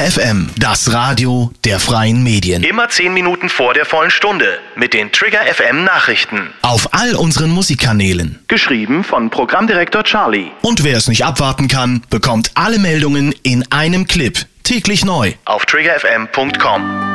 FM, das Radio der freien Medien. Immer 10 Minuten vor der vollen Stunde mit den Trigger FM Nachrichten. Auf all unseren Musikkanälen. Geschrieben von Programmdirektor Charlie. Und wer es nicht abwarten kann, bekommt alle Meldungen in einem Clip. Täglich neu. Auf triggerfm.com.